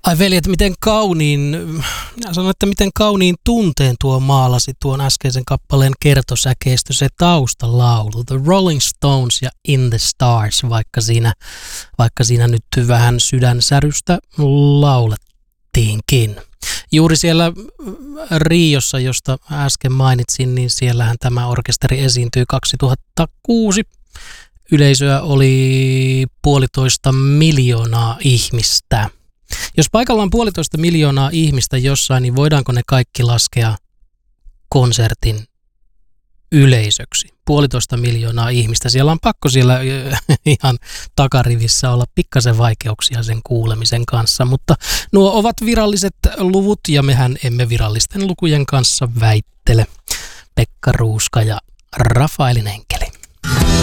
Ai veli, että miten kauniin tunteen tuo maalasi tuon äskeisen kappaleen kertosäkeistö, se taustalaulu, The Rolling Stones ja In the Stars, vaikka siinä nyt vähän sydänsärystä laulettiinkin. Juuri siellä Riossa, josta äsken mainitsin, niin siellähän tämä orkesteri esiintyi 2006. Yleisöä oli 1,5 miljoonaa ihmistä. Jos paikalla on 1,5 miljoonaa ihmistä jossain, niin voidaanko ne kaikki laskea konsertin yleisöksi? 1,5 miljoonaa ihmistä. Siellä on pakko siellä ihan takarivissä olla pikkasen vaikeuksia sen kuulemisen kanssa, mutta nuo ovat viralliset luvut ja mehän emme virallisten lukujen kanssa väittele. Pekka Ruuska ja Rafaelin enkeli.